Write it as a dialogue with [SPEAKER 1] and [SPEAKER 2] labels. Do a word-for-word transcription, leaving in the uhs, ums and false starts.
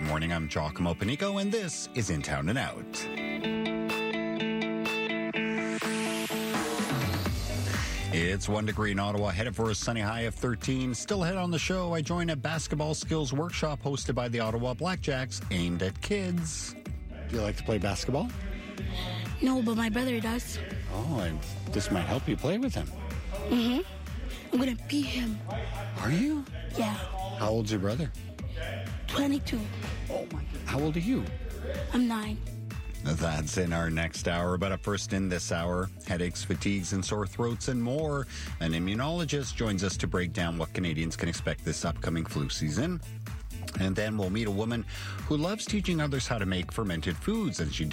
[SPEAKER 1] morning. I'm Giacomo Panico, and this is In Town and Out. It's one degree in Ottawa, headed for a sunny high of thirteen. Still ahead on the show, I join a basketball skills workshop hosted by the Ottawa Blackjacks aimed at kids. Do you like to play basketball?
[SPEAKER 2] No, but my brother does.
[SPEAKER 1] Oh, and this might help you play with him.
[SPEAKER 2] Mm-hmm. I'm going to beat him.
[SPEAKER 1] Are you?
[SPEAKER 2] Yeah.
[SPEAKER 1] How old's your brother?
[SPEAKER 2] twenty-two.
[SPEAKER 1] Oh, my God. How old are you?
[SPEAKER 2] I'm nine.
[SPEAKER 1] That's in our next hour. But up first in this hour, headaches, fatigues, and sore throats and more. An immunologist joins us to break down what Canadians can expect this upcoming flu season. And then we'll meet a woman who loves teaching others how to make fermented foods, and she